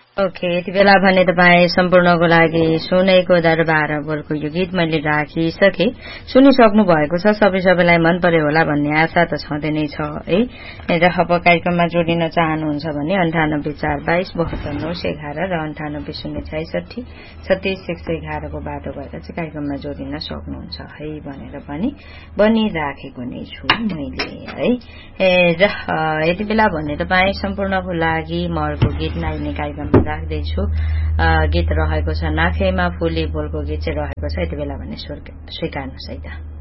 Okay, यति बेला भने तपाईँ सम्पूर्णको लागि सुनेको दरबार बोलको यो गीत मैले राखिसके सुनिसक्नु भएको छ। सबैलाई मन पर्यो होला भन्ने आशा त छँदै नै छ है। र अब कार्यक्रममा जोडिन चाहनुहुन्छ भने 9842272911 र 980663 को बाटो भएर चाहिँ कार्यक्रममा जोडिन सक्नुहुन्छ है भनेर पनि भनिराखेको नै छु मैले है। र यति बेला भने तपाईँ सम्पूर्णको लागि म अर्को गीत नाइने कार्यक्रममा राख्दैछु। गीत रहेको छ नाफेमा फुली बोलको गीत चाहिँ रहेको छ। यति बेला भने स्वीकार्नुहोस् है त।